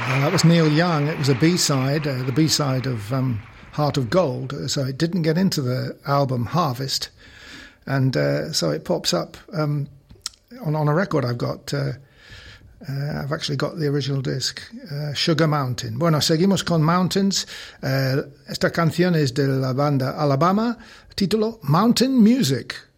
That was Neil Young. It was a B-side, the B-side of Heart of Gold. So it didn't get into the album Harvest. And so it pops up on a record I've got. I've actually got the original disc, Sugar Mountain. Bueno, seguimos con Mountains. Esta canción es de la banda Alabama, título Mountain Music.